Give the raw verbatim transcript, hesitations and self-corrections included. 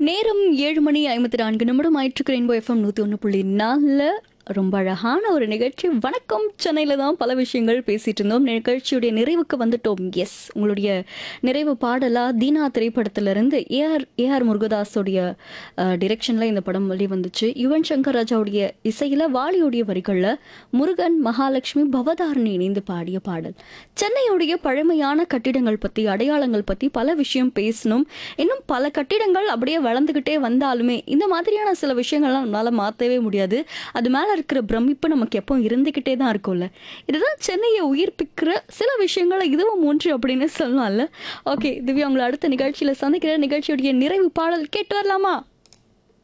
நேரம் ஏழு மணி ஐம்பத்தி நான்கு நிமிடம் ஆயிற்றுக்கு ரெயின்போ எஃப்எம் நூற்றி ஒன்று புள்ளி நாலில் ரொம்ப அழகான ஒரு நிகழ்ச்சி. வணக்கம் சென்னையில் தான் பல விஷயங்கள் பேசிகிட்டு இருந்தோம். நிகழ்ச்சியுடைய நிறைவுக்கு வந்துட்டோம். எஸ், உங்களுடைய நிறைவு பாடலாக தீனா திரைப்படத்திலிருந்து ஏஆர் ஏஆர் முருகதாஸோடைய டிரெக்ஷனில் இந்த படம் வெளி வந்துச்சு. யுவன் சங்கர் ராஜாவுடைய இசையில் வாலியோடைய வரிகளில் முருகன் மகாலட்சுமி பவதாரணி இணைந்து பாடிய பாடல். சென்னையுடைய பழமையான கட்டிடங்கள் பற்றி அடையாளங்கள் பற்றி பல விஷயம் பேசணும். இன்னும் பல கட்டிடங்கள் அப்படியே வளர்ந்துக்கிட்டே வந்தாலுமே இந்த மாதிரியான சில விஷயங்கள்லாம் நம்மளால் மாற்றவே முடியாது. அது மேலே இருக்கிற பிரமிப்பு நமக்கு எப்போ இருந்துக்கிட்டே தான் இருக்கும்ல. இதுதான் சென்னையை உயிர்ப்பிக்கிற சில விஷயங்களை இதுவும் ஒன்று அப்படின்னு சொல்லலாம்ல. ஓகே திவ்யா, உங்களை அடுத்த நிகழ்ச்சியில் சந்திக்கிற நிகழ்ச்சியுடைய நிறைவு பாடல் கேட்டு வரலாமா?